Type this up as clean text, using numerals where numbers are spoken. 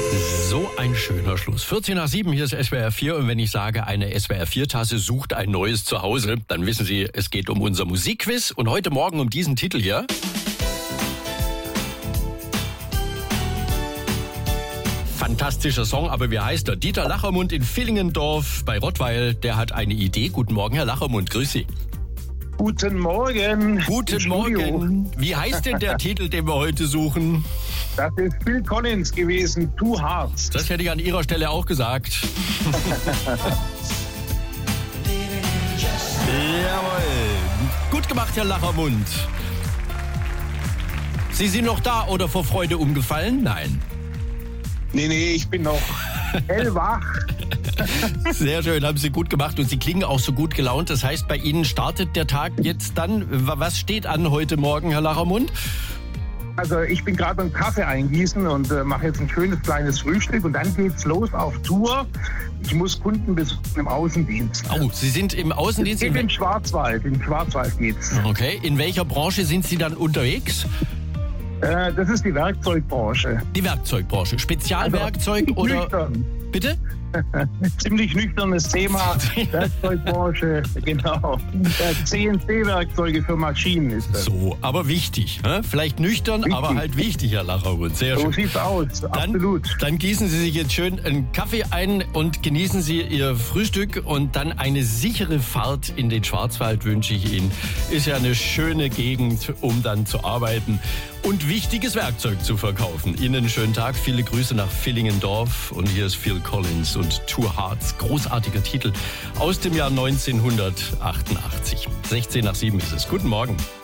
So ein schöner Schluss. 14 nach 7, hier ist SWR 4 und wenn ich sage, eine SWR 4-Tasse sucht ein neues Zuhause, dann wissen Sie, es geht um unser Musikquiz und heute Morgen um diesen Titel hier. Fantastischer Song, aber wie heißt er? Dieter Lachermund in Villingendorf bei Rottweil, der hat eine Idee. Guten Morgen, Herr Lachermund, grüß Sie. Guten Morgen. Guten Morgen. Wie heißt denn der Titel, den wir heute suchen? Das ist Phil Collins gewesen, Two Hearts. Das hätte ich an Ihrer Stelle auch gesagt. Jawohl. Gut gemacht, Herr Lachermund. Sie sind noch da oder vor Freude umgefallen? Nein. Nee, ich bin noch hellwach. Sehr schön, haben Sie gut gemacht und Sie klingen auch so gut gelaunt. Das heißt, bei Ihnen startet der Tag jetzt dann. Was steht an heute Morgen, Herr Lachermund? Also ich bin gerade beim Kaffee eingießen und mache jetzt ein schönes kleines Frühstück und dann geht's los auf Tour. Ich muss Kunden besuchen im Außendienst. Oh, Sie sind im Außendienst? Ich bin im Schwarzwald geht's. Okay, in welcher Branche sind Sie dann unterwegs? Das ist die Werkzeugbranche. Die Werkzeugbranche. Spezialwerkzeug also, oder... Nüchtern. Bitte? Ziemlich nüchternes Thema. Werkzeugbranche, genau. CNC-Werkzeuge für Maschinen ist das. So, aber wichtig. Vielleicht nüchtern, wichtig. Aber halt wichtig, Herr Lachermund. Sehr schön. So sieht's aus, absolut. Dann gießen Sie sich jetzt schön einen Kaffee ein und genießen Sie Ihr Frühstück und dann eine sichere Fahrt in den Schwarzwald wünsche ich Ihnen. Ist ja eine schöne Gegend, um dann zu arbeiten und wichtiges Werkzeug zu verkaufen. Ihnen einen schönen Tag, viele Grüße nach Villingendorf und hier ist Phil Collins und Two Hearts. Großartiger Titel aus dem Jahr 1988. 16 nach 7 ist es. Guten Morgen.